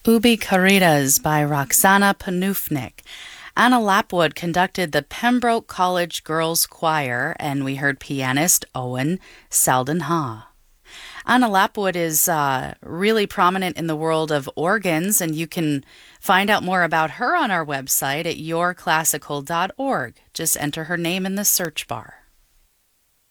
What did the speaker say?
Ubi Caritas by Roxana Panufnik. Anna Lapwood conducted the Pembroke College Girls Choir, and we heard pianist Owen Selden-Ha. Anna Lapwood is really prominent in the world of organs, and you can find out more about her on our website at yourclassical.org. Just enter her name in the search bar.